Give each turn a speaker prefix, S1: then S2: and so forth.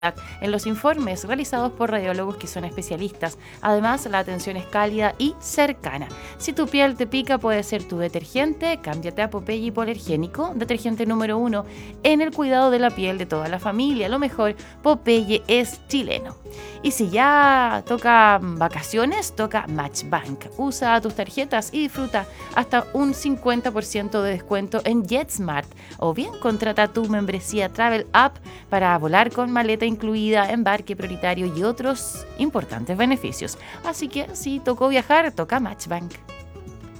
S1: en los informes realizados por radiólogos que son especialistas. Además, la atención es cálida y cercana. Si tu piel te pica, puede ser tu detergente. Cámbiate a Popeye Hipoalergénico, detergente número 1 en el cuidado de la piel de toda la familia. Lo mejor, Popeye es chileno. Y si ya toca vacaciones, toca Matchbank. Usa tus tarjetas y disfruta hasta un 50% de descuento en JetSmart. O bien, contrata tu membresía Travel App para volar con maleta incluida, embarque prioritario y otros importantes beneficios. Así que si tocó viajar, toca Matchbank.